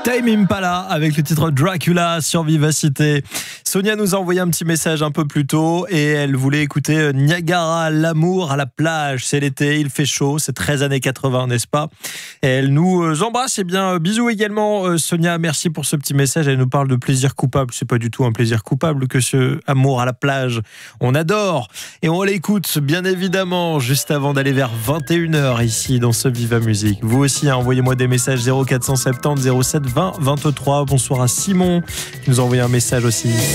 Tame Impala avec le titre Dracula sur Vivacité. Sonia nous a envoyé un petit message un peu plus tôt et elle voulait écouter Niagara, l'amour à la plage. C'est l'été, il fait chaud, c'est 13 années 80, n'est-ce pas? Et elle nous embrasse. Et bien, bisous également Sonia, merci pour ce petit message. Elle nous parle de plaisir coupable. C'est pas du tout un plaisir coupable que ce amour à la plage. On adore et on l'écoute bien évidemment juste avant d'aller vers 21h ici dans ce Viva Musique. Vous aussi, envoyez-moi des messages 0470 07 20 23. Bonsoir à Simon qui nous a envoyé un message aussi.